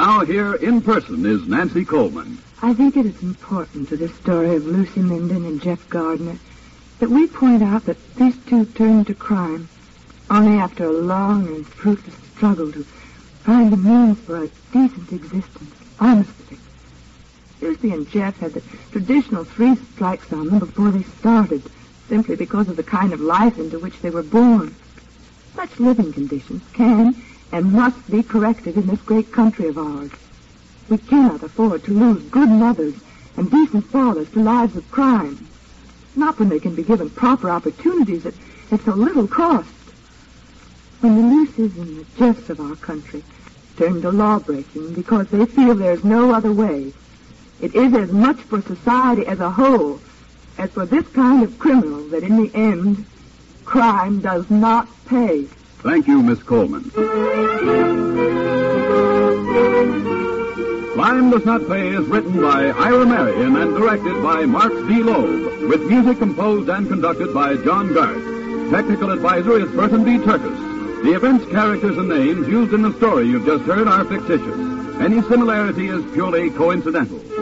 Now here in person is Nancy Coleman. I think it is important to the story of Lucy Minden and Jeff Gardner that we point out that these two turned to crime only after a long and fruitless struggle to find the means for a decent existence, honestly. Lucy and Jeff had the traditional 3 strikes on them before they started, simply because of the kind of life into which they were born. Such living conditions can and must be corrected in this great country of ours. We cannot afford to lose good mothers and decent fathers to lives of crime, not when they can be given proper opportunities at so little cost. When the Lucys and the Jeffs of our country turn to law-breaking because they feel there's no other way, it is as much for society as a whole as for this kind of criminal that in the end, crime does not pay. Thank you, Miss Coleman. Crime Does Not Pay is written by Ira Marion and directed by Mark D. Loeb, with music composed and conducted by John Garth. Technical advisor is Burton B. Turkis. The events, characters, and names used in the story you've just heard are fictitious. Any similarity is purely coincidental.